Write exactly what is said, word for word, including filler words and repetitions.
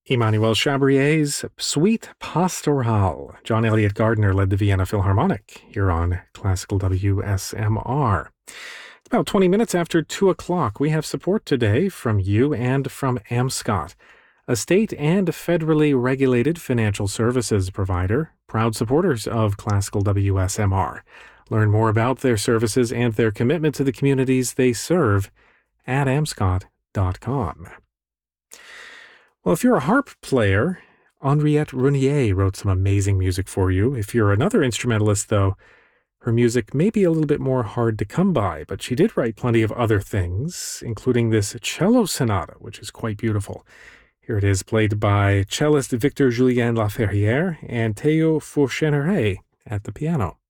Emmanuel Chabrier's Suite Pastorale. John Elliott Gardner led the Vienna Philharmonic here on Classical W S M R. It's about twenty minutes after two o'clock. We have support today from you and from AmScot, a state and federally regulated financial services provider, proud supporters of Classical W S M R. Learn more about their services and their commitment to the communities they serve at amscot dot com. Well, if you're a harp player, Henriette Renier wrote some amazing music for you. If you're another instrumentalist, though, her music may be a little bit more hard to come by, but she did write plenty of other things, including this cello sonata, which is quite beautiful. Here it is, played by cellist Victor Julien Laferrière and Théo Fourchenneret at the piano.